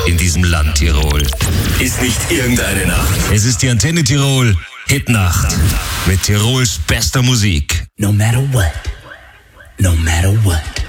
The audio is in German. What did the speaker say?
in diesem Land Tirol. Ist nicht irgendeine Nacht. Es ist die Antenne Tirol Hitnacht mit Tirols bester Musik. No matter what. No matter what.